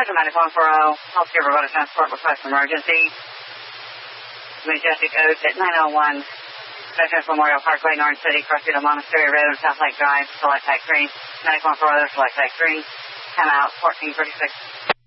Central 9140, Healthcare Robotic Transport request emergency. Majestic Oaks at 901 Veterans Memorial Parkway, North City, Cressida Monastery Road, South Lake Drive, select type 3. 9140, select type 3. Come out, 1436.